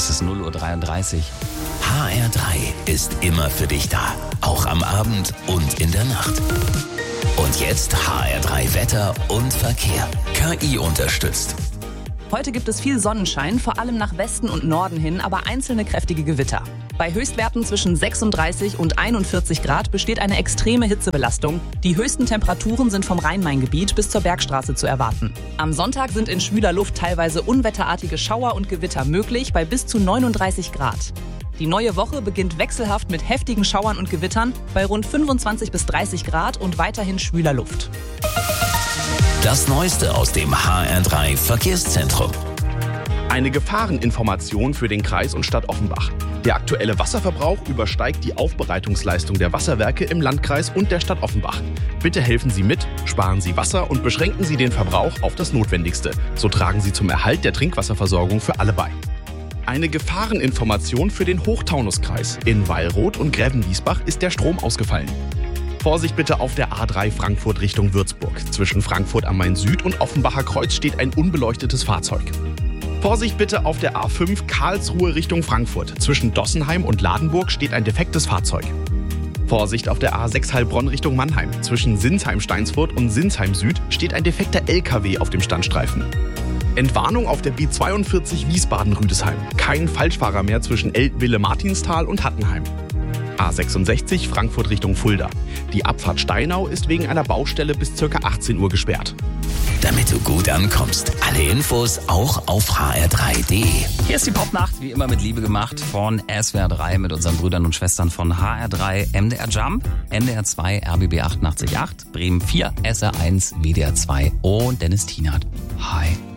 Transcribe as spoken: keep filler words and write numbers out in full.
Es ist null Uhr dreiunddreißig. H R drei ist immer für dich da, auch am Abend und in der Nacht. Und jetzt H R drei Wetter und Verkehr. K I unterstützt. Heute gibt es viel Sonnenschein, vor allem nach Westen und Norden hin, aber einzelne kräftige Gewitter. Bei Höchstwerten zwischen sechsunddreißig und einundvierzig Grad besteht eine extreme Hitzebelastung. Die höchsten Temperaturen sind vom Rhein-Main-Gebiet bis zur Bergstraße zu erwarten. Am Sonntag sind in schwüler Luft teilweise unwetterartige Schauer und Gewitter möglich bei bis zu neununddreißig Grad. Die neue Woche beginnt wechselhaft mit heftigen Schauern und Gewittern bei rund fünfundzwanzig bis dreißig Grad und weiterhin schwüler Luft. Das Neueste aus dem H R drei Verkehrszentrum. Eine Gefahreninformation für den Kreis und Stadt Offenbach. Der aktuelle Wasserverbrauch übersteigt die Aufbereitungsleistung der Wasserwerke im Landkreis und der Stadt Offenbach. Bitte helfen Sie mit, sparen Sie Wasser und beschränken Sie den Verbrauch auf das Notwendigste. So tragen Sie zum Erhalt der Trinkwasserversorgung für alle bei. Eine Gefahreninformation für den Hochtaunuskreis. In Weilroth und Grävenwiesbach ist der Strom ausgefallen. Vorsicht bitte auf der A drei Frankfurt Richtung Würzburg. Zwischen Frankfurt am Main Süd und Offenbacher Kreuz steht ein unbeleuchtetes Fahrzeug. Vorsicht bitte auf der A fünf Karlsruhe Richtung Frankfurt. Zwischen Dossenheim und Ladenburg steht ein defektes Fahrzeug. Vorsicht auf der A sechs Heilbronn Richtung Mannheim. Zwischen Sinsheim-Steinsfurt und Sinsheim Süd steht ein defekter L K W auf dem Standstreifen. Entwarnung auf der B zweiundvierzig Wiesbaden-Rüdesheim. Kein Falschfahrer mehr zwischen Eltville-Martinsthal und Hattenheim. A sechsundsechzig Frankfurt Richtung Fulda. Die Abfahrt Steinau ist wegen einer Baustelle bis ca. achtzehn Uhr gesperrt. Damit du gut ankommst. Alle Infos auch auf h r drei punkt d e. Hier ist die Popnacht, wie immer mit Liebe gemacht von S W R drei mit unseren Brüdern und Schwestern von H R drei, M D R Jump, N D R zwei, R B B achtundachtzig Komma acht, Bremen vier, S R eins, W D R zwei und Dennis Tienert. Hi.